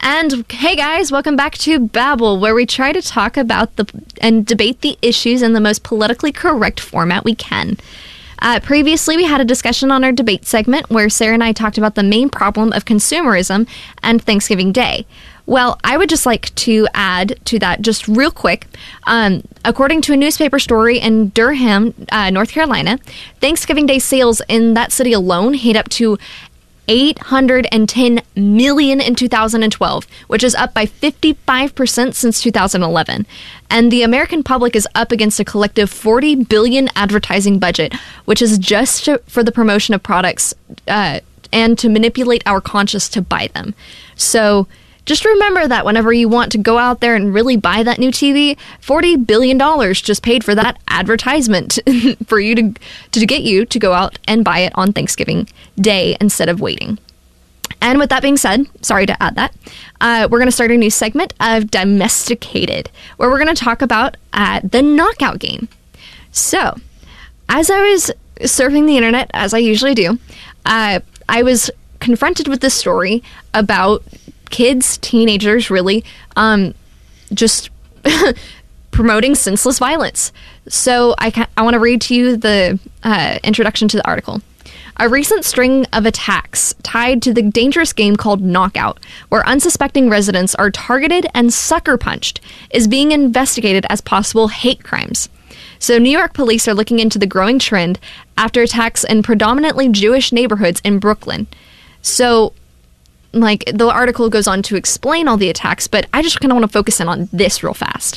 And hey guys, welcome back to Babble, where we try to talk about and debate the issues in the most politically correct format we can. Previously, we had a discussion on our debate segment where Sarah and I talked about the main problem of consumerism and Thanksgiving Day. Well, I would just like to add to that just real quick. According to a newspaper story in Durham, North Carolina, Thanksgiving Day sales in that city alone hit up to $810 million in 2012, which is up by 55% since 2011. And the American public is up against a collective $40 billion advertising budget, which is just for the promotion of products and to manipulate our conscience to buy them. So just remember that whenever you want to go out there and really buy that new TV, $40 billion just paid for that advertisement for you to get you to go out and buy it on Thanksgiving Day instead of waiting. And with that being said, sorry to add that, we're going to start a new segment of Domesticated, where we're going to talk about the knockout game. So, as I was surfing the internet, as I usually do, I was confronted with this story about kids, teenagers, really, just promoting senseless violence. So I want to read to you the introduction to the article. A recent string of attacks tied to the dangerous game called Knockout, where unsuspecting residents are targeted and sucker punched, is being investigated as possible hate crimes. So New York police are looking into the growing trend after attacks in predominantly Jewish neighborhoods in Brooklyn. So the article goes on to explain all the attacks, but I just kind of want to focus in on this real fast.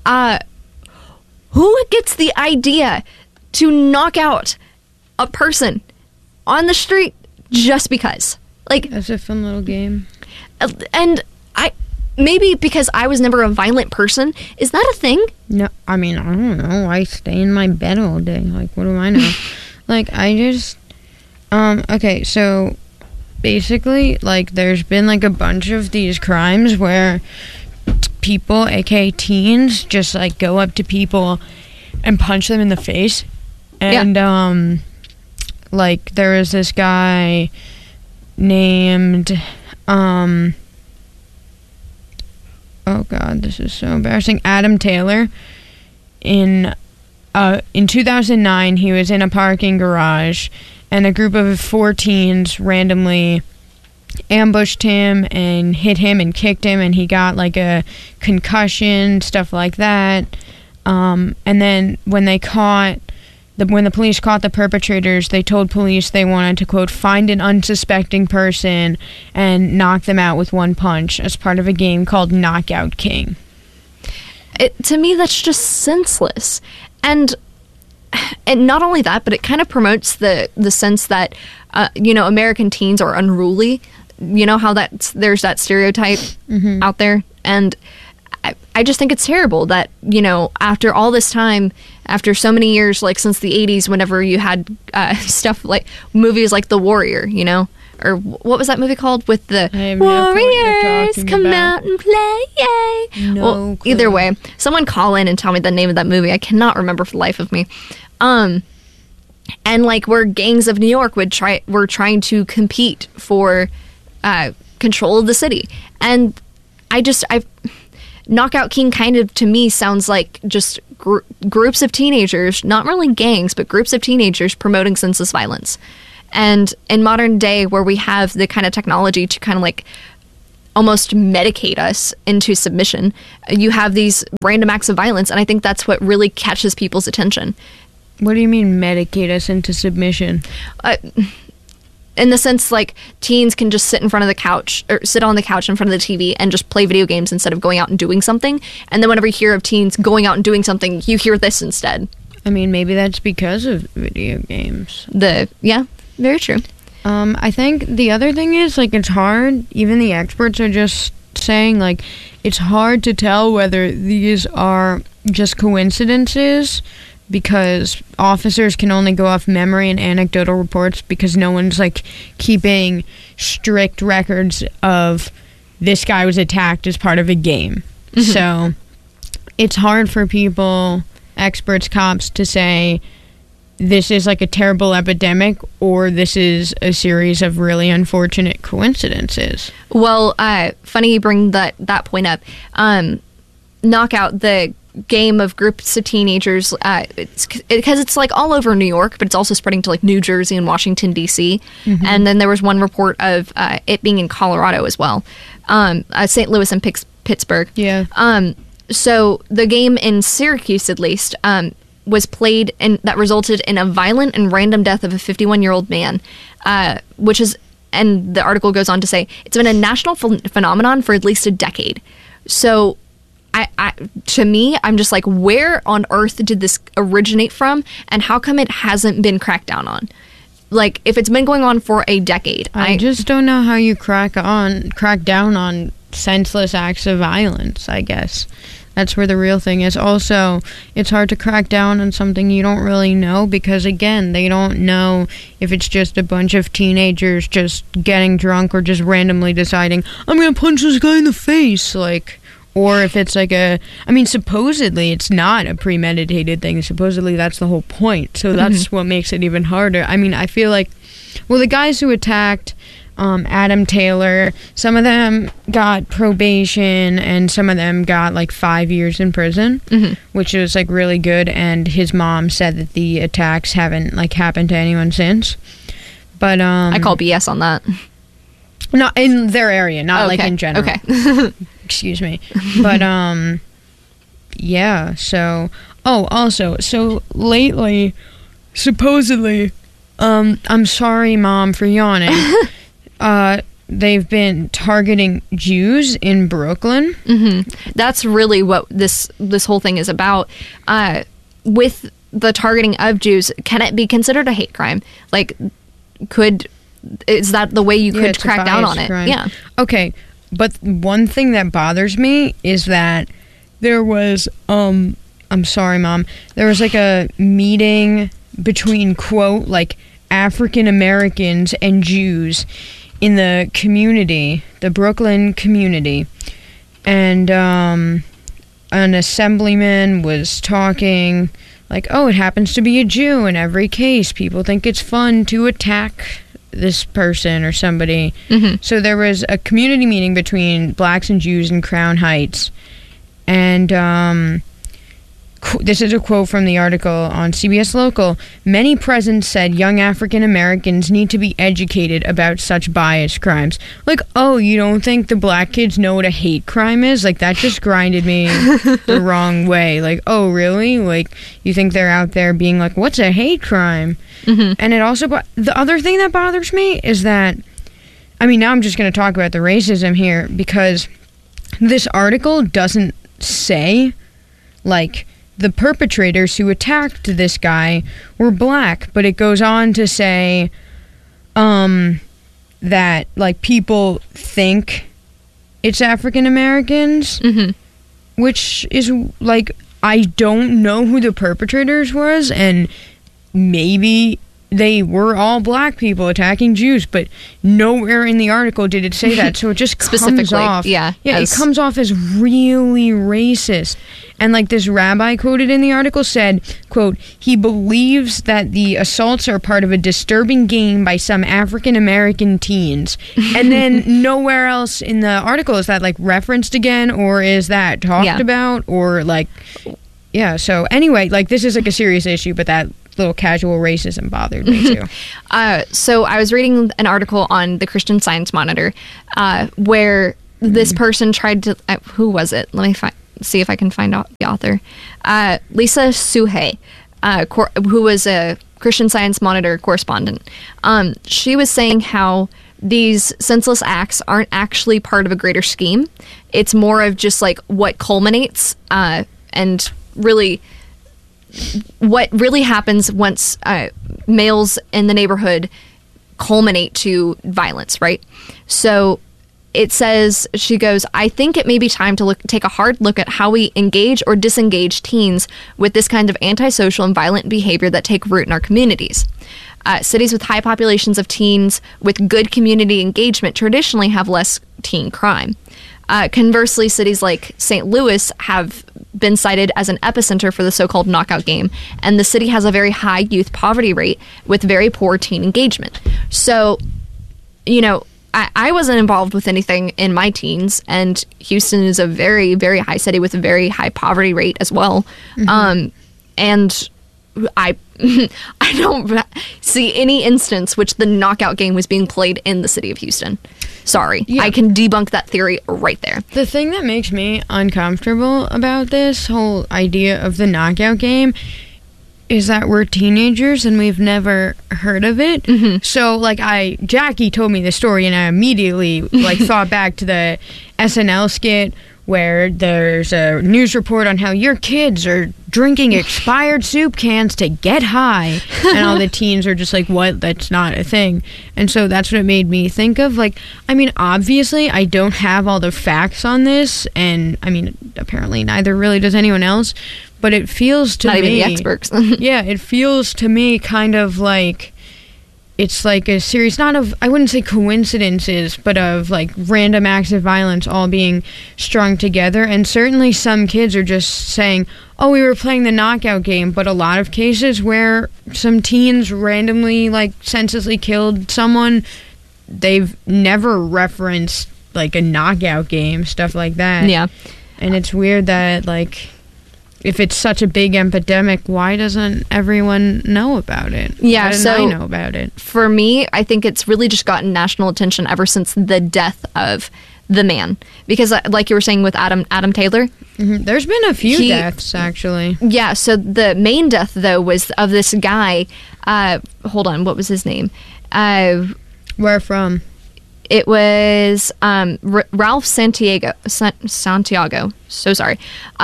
Who gets the idea to knock out a person on the street just because? That's a fun little game. And maybe because I was never a violent person, is that a thing? No, I mean, I don't know. I stay in my bed all day. What do I know? Okay, so basically, there's been a bunch of these crimes where people, aka teens, just go up to people and punch them in the face. And there was this guy named oh god, this is so embarrassing, Adam Taylor. In 2009, he was in a parking garage, and a group of 4 teens randomly ambushed him and hit him and kicked him, and he got a concussion, stuff like that. And then when the police caught the perpetrators, they told police they wanted to, quote, find an unsuspecting person and knock them out with one punch as part of a game called Knockout King. To me, that's just senseless. And not only that, but it kind of promotes the sense that, American teens are unruly. You know how there's that stereotype out there? And I just think it's terrible that, after all this time, after so many years, since the 80s, whenever you had stuff movies like The Warrior, or what was that movie called with the Warriors come out and play, yay. Well, either way, someone call in and tell me the name of that movie. I cannot remember for the life of me. And where gangs of New York were trying to compete for control of the city. And Knockout King kind of, to me, sounds like just groups of teenagers, not really gangs, but groups of teenagers promoting senseless violence. And in modern day, where we have the kind of technology to kind of almost medicate us into submission, you have these random acts of violence, and I think that's what really catches people's attention. What do you mean medicate us into submission? In the sense, teens can just sit in front of the couch, or sit on the couch in front of the TV and just play video games instead of going out and doing something. And then whenever you hear of teens going out and doing something, you hear this instead. I mean, maybe that's because of video games. Yeah, very true. I think the other thing is, it's hard, even the experts are just saying, it's hard to tell whether these are just coincidences, because officers can only go off memory and anecdotal reports, because no one's keeping strict records of this guy was attacked as part of a game. So it's hard for people, experts, cops, to say this is like a terrible epidemic or this is a series of really unfortunate coincidences. Well, funny you bring that point up. Knockout, the game of groups of teenagers, because it's like all over New York, but it's also spreading to like New Jersey and Washington, D.C. Mm-hmm. And then there was one report of it being in Colorado as well, St. Louis and Pittsburgh. Yeah. So the game in Syracuse, at least, was played and that resulted in a violent and random death of a 51-year-old man, which is, and the article goes on to say, it's been a national phenomenon for at least a decade. So to me, I'm just like, where on earth did this originate from, and how come it hasn't been cracked down on? Like, if it's been going on for a decade, I just don't know how you crack down on senseless acts of violence, I guess. That's where the real thing is. Also, it's hard to crack down on something you don't really know because, again, they don't know if it's just a bunch of teenagers just getting drunk or just randomly deciding, I'm going to punch this guy in the face, like, or if it's like supposedly it's not a premeditated thing. Supposedly that's the whole point. So that's what makes it even harder. I mean, I feel like, well, the guys who attacked Adam Taylor, some of them got probation and some of them got like 5 years in prison, which was like really good. And his mom said that the attacks haven't like happened to anyone since. But I call BS on that. Not in their area, not like in general. Okay. Excuse me. But yeah. So so lately, supposedly, I'm sorry, Mom, for yawning. They've been targeting Jews in Brooklyn. Mm-hmm. That's really what this whole thing is about. With the targeting of Jews, can it be considered a hate crime? Like, is that the way you could crack down on it? Crime. Yeah. Okay, but one thing that bothers me is that there was, I'm sorry, Mom, there was like a meeting between, quote, like, African Americans and Jews in the community, the Brooklyn community, and an assemblyman was talking like, oh, it happens to be a Jew in every case. People think it's fun to attack this person or somebody. So there was a community meeting between blacks and Jews in Crown Heights, and this is a quote from the article on CBS Local. Many present said young African Americans need to be educated about such biased crimes. Like, oh, you don't think the black kids know what a hate crime is? Like, that just grinded me the wrong way. Like, oh, really? Like, you think they're out there being like, what's a hate crime? And it also, the other thing that bothers me is that, I mean, now I'm just going to talk about the racism here because this article doesn't say, like, the perpetrators who attacked this guy were black, but it goes on to say that, like, people think it's African Americans, which is, like, I don't know who the perpetrators was, and maybe they were all black people attacking Jews, but nowhere in the article did it say that, so it just comes off. It comes off as really racist. And like this rabbi quoted in the article said, quote, he believes that the assaults are part of a disturbing game by some African American teens. And then nowhere else in the article is that like referenced again, or is that talked about, or like, so anyway, like this is like a serious issue, but that little casual racism bothered me too. So I was reading an article on the Christian Science Monitor where this person tried to, who was it? Let me see if I can find out the author. Lisa Suhe, who was a Christian Science Monitor correspondent. She was saying how these senseless acts aren't actually part of a greater scheme. It's more of just like what culminates and really what really happens once males in the neighborhood culminate to violence, right? So it says, she goes, I think it may be time to take a hard look at how we engage or disengage teens with this kind of antisocial and violent behavior that take root in our communities. Cities with high populations of teens with good community engagement traditionally have less teen crime. Conversely, cities like St. Louis have been cited as an epicenter for the so-called knockout game, and the city has a very high youth poverty rate with very poor teen engagement. So, you know, I wasn't involved with anything in my teens, and Houston is a very, very high city with a very high poverty rate as well. And I don't see any instance which the knockout game was being played in the city of Houston. Sorry. Yeah. I can debunk that theory right there. The thing that makes me uncomfortable about this whole idea of the knockout game is that we're teenagers and we've never heard of it. So, like, Jackie told me the story, and I immediately, like, thought back to the SNL skit where there's a news report on how your kids are drinking expired soup cans to get high. And all the teens are just like, what? That's not a thing. And so that's what it made me think of. Like, I mean, obviously, I don't have all the facts on this. And, I mean, apparently neither really does anyone else. But it feels to me... Not even the experts. Yeah, it feels to me kind of like... It's like a series, not of, I wouldn't say coincidences, but of like random acts of violence all being strung together. And certainly some kids are just saying, oh, we were playing the knockout game. But a lot of cases where some teens randomly, like, senselessly killed someone, they've never referenced like a knockout game, stuff like that. Yeah. And it's weird that, like, if it's such a big epidemic, why doesn't everyone know about it? Yeah, why didn't I know about it? For me, I think it's really just gotten national attention ever since the death of the man. Because, like you were saying with Adam Taylor. There's been a few deaths, actually. Yeah, so the main death, though, was of this guy. Hold on, what was his name? Where from? It was Ralph Santiago. So sorry.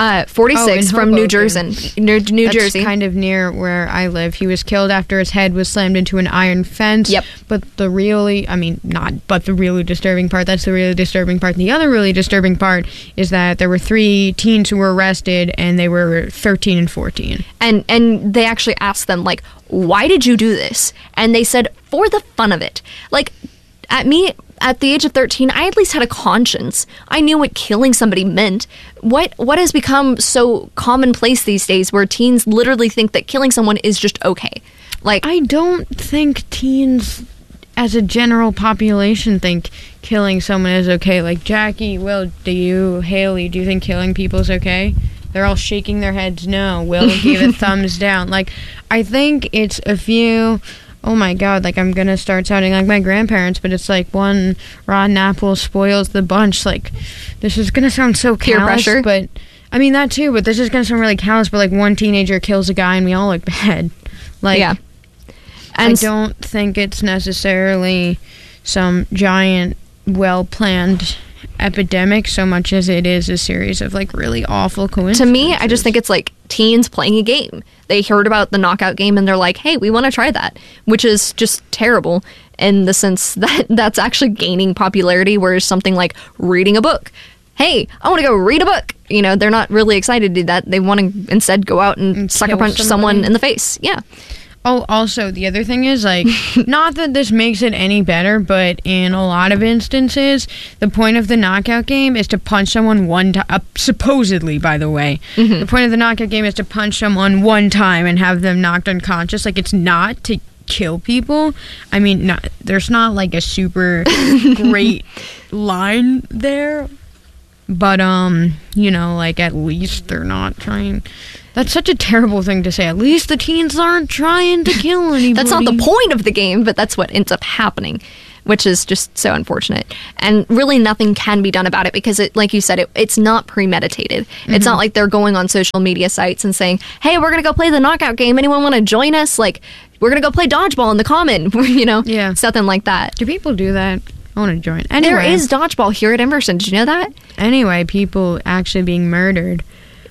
46 from New Jersey. That's kind of near where I live. He was killed after his head was slammed into an iron fence. Yep. But the really disturbing part, that's the really disturbing part. The other really disturbing part is that there were 3 teens who were arrested, and they were 13 and 14. And they actually asked them, like, why did you do this? And they said, for the fun of it. Like, at the age of 13, I at least had a conscience. I knew what killing somebody meant. What has become so commonplace these days where teens literally think that killing someone is just okay? Like, I don't think teens as a general population think killing someone is okay. Like, Jackie, Will, Haley, do you think killing people is okay? They're all shaking their heads no. Will gave a thumbs down. Like, I think it's a few... Oh my God, like, I'm gonna start sounding like my grandparents, but it's like one rotten apple spoils the bunch. Like, this is gonna sound so callous. Peer pressure. But, I mean, that too, but this is gonna sound really callous, but, like, one teenager kills a guy and we all look bad. Like, yeah. And I don't think it's necessarily some giant, well-planned epidemic so much as it is a series of, like, really awful coincidences. To me, I just think it's like teens playing a game. They heard about the knockout game and they're like, hey, we want to try that, which is just terrible in the sense that that's actually gaining popularity, whereas something like reading a book, hey, I want to go read a book. You know, they're not really excited to do that. They want to instead go out and sucker punch someone in the face. Yeah. Oh, also, the other thing is, like, not that this makes it any better, but in a lot of instances, the point of the knockout game is to punch someone one time, supposedly, by the way. The point of the knockout game is to punch someone one time and have them knocked unconscious. Like, it's not to kill people. I mean, there's not, like, a super great line there, but, you know, like, at least they're not trying... That's such a terrible thing to say. At least the teens aren't trying to kill anybody. That's not the point of the game, but that's what ends up happening, which is just so unfortunate. And really nothing can be done about it because, like you said, it's not premeditated. It's not like they're going on social media sites and saying, hey, we're going to go play the knockout game. Anyone want to join us? Like, we're going to go play dodgeball in the common, you know? Yeah. It's nothing like that. Do people do that? I want to join. Anyway, there is dodgeball here at Emerson. Did you know that? Anyway, people actually being murdered.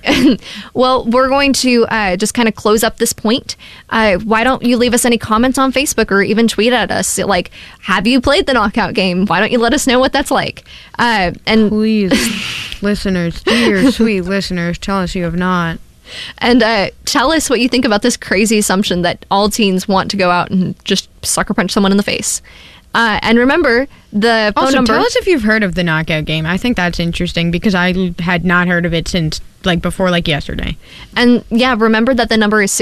Well, we're going to just kind of close up this point. Why don't you leave us any comments on Facebook or even tweet at us? Like, have you played the knockout game? Why don't you let us know what that's like? And please, listeners, dear sweet listeners, tell us you have not. And tell us what you think about this crazy assumption that all teens want to go out and just sucker punch someone in the face. And remember, the phone Also, number... tell us if you've heard of the knockout game. I think that's interesting because I had not heard of it since, like, before, like, yesterday. And, yeah, remember that the number is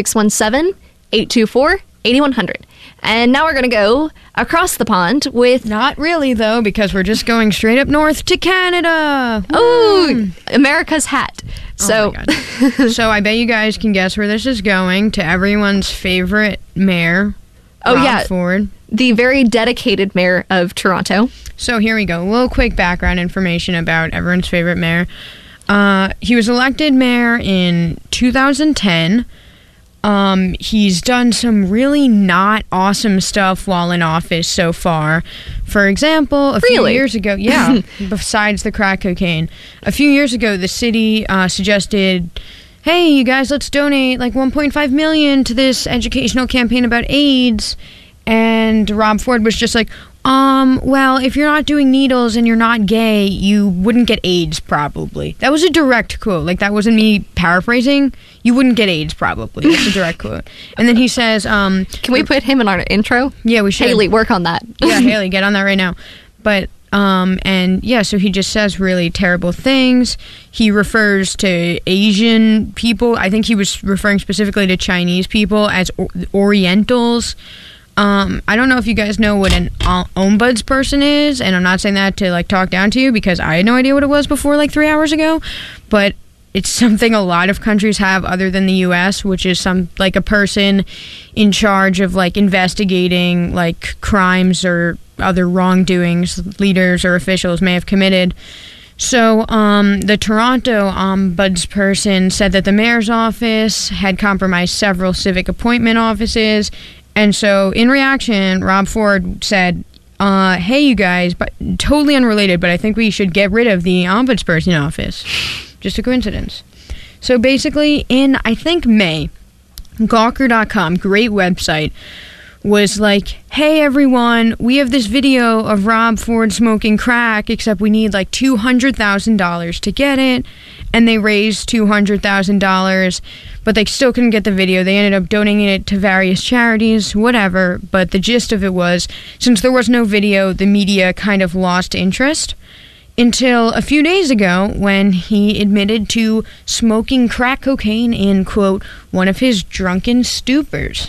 617-824-8100. And now we're going to go across the pond with... Not really, though, because we're just going straight up north to Canada. Oh, America's hat. So, Oh my God. So I bet you guys can guess where this is going, to everyone's favorite mayor, Rob Ford. The very dedicated mayor of Toronto. So here we go. A little quick background information about everyone's favorite mayor. He was elected mayor in 2010. He's done some really not awesome stuff while in office so far. For example, a few years ago, besides the crack cocaine, a few years ago, the city suggested, hey, you guys, let's donate like $1.5 million to this educational campaign about AIDS. And Rob Ford was just like, well, if you're not doing needles and you're not gay, you wouldn't get AIDS, probably. That was a direct quote. Like, that wasn't me paraphrasing. You wouldn't get AIDS, probably. That's a direct quote. And then he says, can we put him in our intro? Yeah, we should. Haley, work on that. Yeah, Haley, get on that right now. But, and yeah, so he just says really terrible things. He refers to Asian people. I think he was referring specifically to Chinese people as Orientals. I don't know if you guys know what an ombudsperson is, and I'm not saying that to like talk down to you because I had no idea what it was before like 3 hours ago, but it's something a lot of countries have other than the US, which is like a person in charge of like investigating like crimes or other wrongdoings leaders or officials may have committed. So the Toronto ombudsperson said that the mayor's office had compromised several civic appointment offices. And so, in reaction, Rob Ford said, hey, you guys, but totally unrelated, but I think we should get rid of the ombudsperson office. Just a coincidence. So, basically, in, I think, May, Gawker.com, great website, was like, hey, everyone, we have this video of Rob Ford smoking crack, except we need like $200,000 to get it. And they raised $200,000, but they still couldn't get the video. They ended up donating it to various charities, whatever. But the gist of it was, since there was no video, the media kind of lost interest. Until a few days ago when he admitted to smoking crack cocaine in, quote, one of his drunken stupors.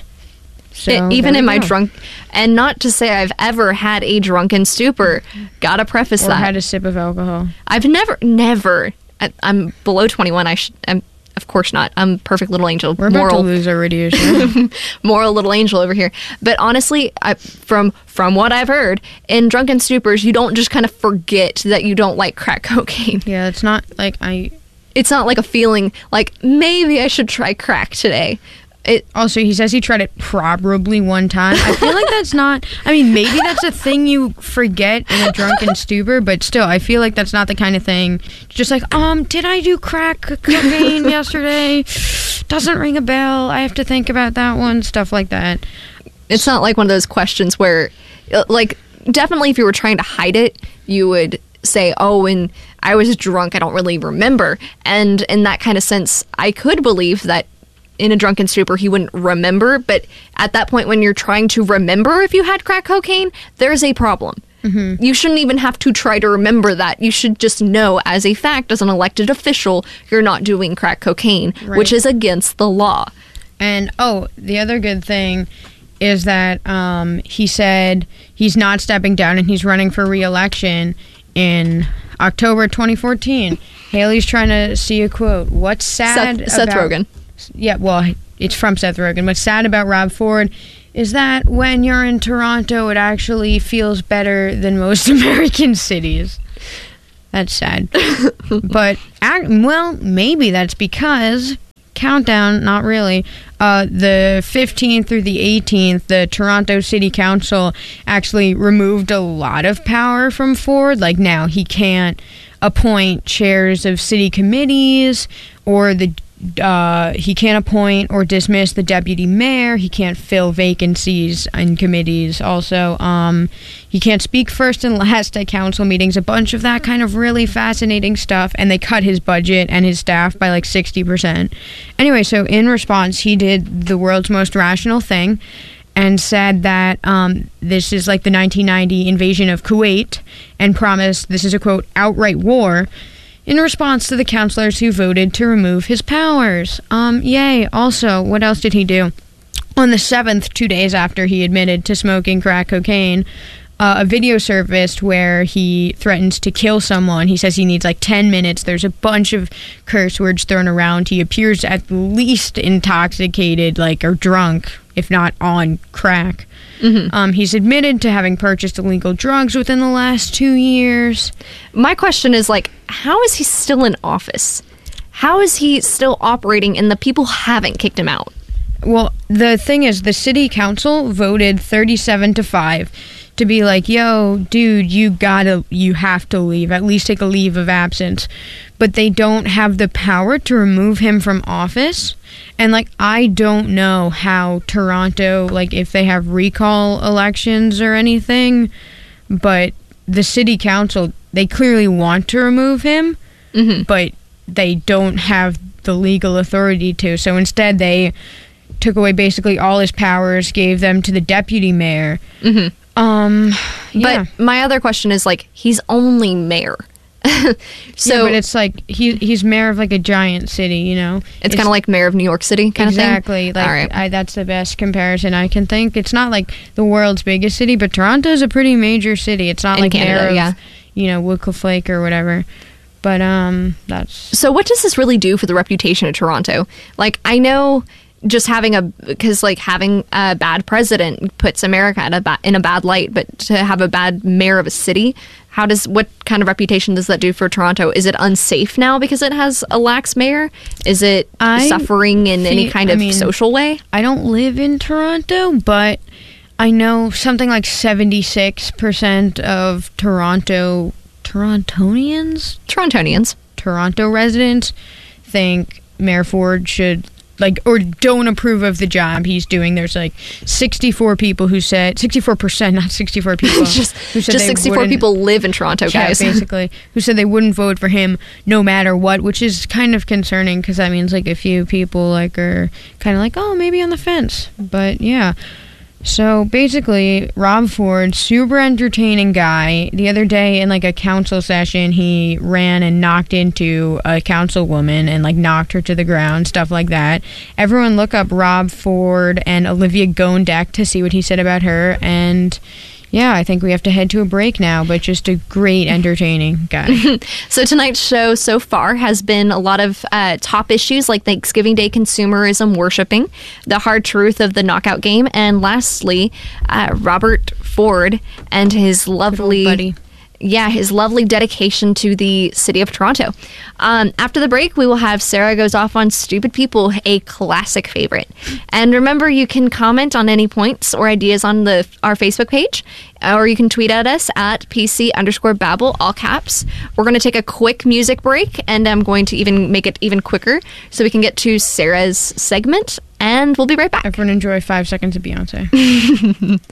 So even in my drunk, and not to say I've ever had a drunken stupor, gotta preface that. Or had a sip of alcohol. I've never. I'm below 21. I'm of course not. I'm perfect little angel. We're about to lose our radio show. Moral little angel over here. But honestly, from what I've heard, in drunken stupors, you don't just kind of forget that you don't like crack cocaine. Yeah, it's not like It's not like a feeling like maybe I should try crack today. Also, he says he tried it probably one time. I feel like that's not... I mean, maybe that's a thing you forget in a drunken stupor, but still, I feel like that's not the kind of thing... Just like, did I do crack cocaine yesterday? Doesn't ring a bell. I have to think about that one. Stuff like that. It's not like one of those questions where... Like, definitely if you were trying to hide it, you would say, oh, and I was drunk, I don't really remember. And in that kind of sense, I could believe that in a drunken stupor, he wouldn't remember. But at that point, when you're trying to remember if you had crack cocaine, there's a problem. Mm-hmm. You shouldn't even have to try to remember that. You should just know as a fact, as an elected official, you're not doing crack cocaine, right, which is against the law. And, the other good thing is that he said he's not stepping down and he's running for re-election in October 2014. Haley's trying to see a quote. What's sad Seth Rogen. Yeah, well, it's from Seth Rogen. What's sad about Rob Ford is that when you're in Toronto, it actually feels better than most American cities. That's sad. But, maybe that's because, countdown, not really, the 15th through the 18th, the Toronto City Council actually removed a lot of power from Ford. Like, now he can't appoint chairs of city committees, or he can't appoint or dismiss the deputy mayor. He can't fill vacancies in committees. Also, he can't speak first and last at council meetings. A bunch of that kind of really fascinating stuff. And they cut his budget and his staff by like 60%. Anyway, so in response, he did the world's most rational thing. and said that this is like the 1990 invasion of Kuwait, and promised, this is a quote, outright war in response to the counselors who voted to remove his powers. Yay. Also, what else did he do? On the 7th, 2 days after he admitted to smoking crack cocaine, a video surfaced where he threatens to kill someone. He says he needs like 10 minutes. There's a bunch of curse words thrown around. He appears at least intoxicated, like, or drunk, if not on crack. Mm-hmm. He's admitted to having purchased illegal drugs within the last 2 years. My question is, like, how is he still in office? How is he still operating and the people haven't kicked him out? Well, the thing is, the city council voted 37-5 to be like, yo, dude, you have to leave, at least take a leave of absence. But they don't have the power to remove him from office. And, like, I don't know how Toronto, like, if they have recall elections or anything, but the city council, they clearly want to remove him, mm-hmm. but they don't have the legal authority to. So instead, they took away basically all his powers, gave them to the deputy mayor. Mm-hmm. But my other question is, like, he's only mayor. So yeah, but it's like he's mayor of like a giant city, you know. It's kind of like mayor of New York City kind of thing. Exactly. Like, all right. That's the best comparison I can think. It's not like the world's biggest city, but Toronto's a pretty major city. It's not like Canada, mayor of, you know, Wycliffe Lake or whatever. But that's. So what does this really do for the reputation of Toronto? Like, I know just having a bad president puts America in a bad light, but to have a bad mayor of a city, what kind of reputation does that do for Toronto? Is it unsafe now because it has a lax mayor? Is it suffering in any kind of social way? I don't live in Toronto, but I know something like 76% of Toronto residents think Mayor Ford should, like, or don't approve of the job he's doing. There's like 64 people who said 64%, not 64 people. just 64 people live in Toronto, guys. Yeah, basically, who said they wouldn't vote for him no matter what, which is kind of concerning because that means like a few people like are kind of like, oh, maybe on the fence. But yeah. So basically, Rob Ford, super entertaining guy. The other day in like a council session, he ran and knocked into a councilwoman and like knocked her to the ground, stuff like that. Everyone look up Rob Ford and Olivia Gondek to see what he said about her. And yeah, I think we have to head to a break now, but just a great, entertaining guy. So tonight's show so far has been a lot of top issues like Thanksgiving Day consumerism, worshiping, the hard truth of the knockout game, and lastly, Robert Ford and his lovely buddy. Yeah, his lovely dedication to the city of Toronto. After the break, we will have Sarah Goes Off on Stupid People, a classic favorite. And remember, you can comment on any points or ideas on our Facebook page, or you can tweet at us at PC_Babble, all caps. We're going to take a quick music break, and I'm going to even make it even quicker so we can get to Sarah's segment, and we'll be right back. Everyone enjoy 5 seconds of Beyonce.